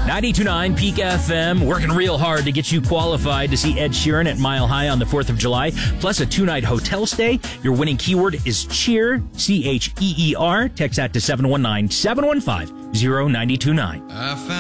92.9 Peak FM, working real hard to get you qualified to see Ed Sheeran at Mile High on the 4th of July, plus a 2-night hotel stay. Your winning keyword is cheer, CHEER. Text that to 719-715-0929.